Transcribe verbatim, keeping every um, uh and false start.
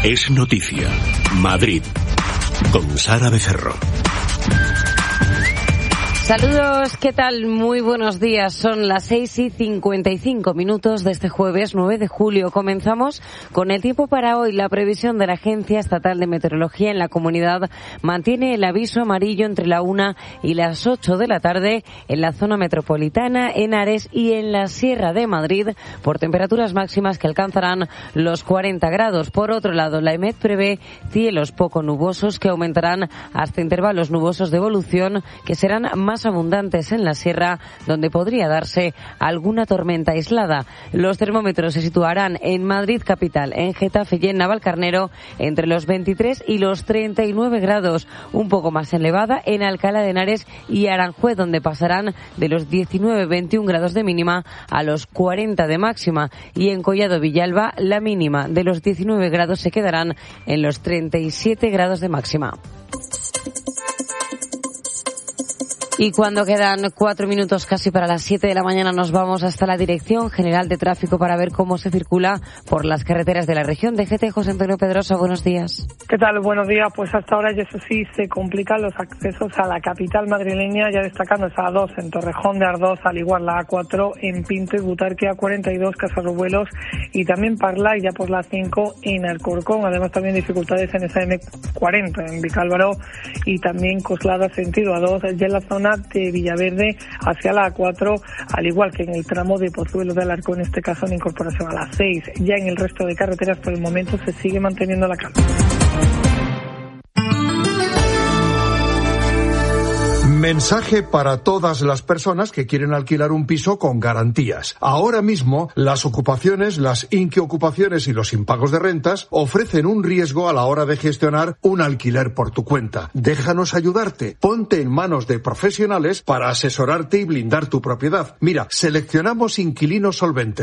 Es noticia. Madrid. Con Sara Becerro. Saludos, ¿qué tal? Muy buenos días. Son las seis y cincuenta y cinco minutos de este jueves nueve de julio. Comenzamos con el tiempo para hoy. La previsión de la Agencia Estatal de Meteorología en la comunidad mantiene el aviso amarillo entre la una y las ocho de la tarde en la zona metropolitana, en Ares y en la Sierra de Madrid por temperaturas máximas que alcanzarán los cuarenta grados. Por otro lado, la EMET prevé cielos poco nubosos que aumentarán hasta intervalos nubosos de evolución que serán más abundantes en la sierra, donde podría darse alguna tormenta aislada. Los termómetros se situarán en Madrid capital, en Getafe y en Navalcarnero entre los veintitrés y los treinta y nueve grados, un poco más elevada en Alcalá de Henares y Aranjuez, donde pasarán de los diecinueve veintiún grados de mínima a los cuarenta de máxima, y en Collado Villalba la mínima de los diecinueve grados se quedarán en los treinta y siete grados de máxima. Y cuando quedan cuatro minutos casi para las siete de la mañana nos vamos hasta la Dirección General de Tráfico para ver cómo se circula por las carreteras de la región. D G T, José Antonio Pedrosa, buenos días. ¿Qué tal? Buenos días. Pues hasta ahora, y eso sí, se complican los accesos a la capital madrileña, ya destacando esa A dos en Torrejón de Ardoz, al igual la A cuatro en Pinto y Butarque, A cuarenta y dos Casarubuelos y también Parla, y ya por la cinco en Alcorcón. Además también dificultades en esa M cuarenta en Vicálvaro y también Coslada sentido A dos, ya en la zona de Villaverde hacia la A cuatro, al igual que en el tramo de Pozuelo de Alarcón, en este caso en incorporación a la seis. Ya en el resto de carreteras por el momento se sigue manteniendo la calma. Mensaje para todas las personas que quieren alquilar un piso con garantías. Ahora mismo, las ocupaciones, las inquiocupaciones y los impagos de rentas ofrecen un riesgo a la hora de gestionar un alquiler por tu cuenta. Déjanos ayudarte. Ponte en manos de profesionales para asesorarte y blindar tu propiedad. Mira, seleccionamos inquilinos solventes.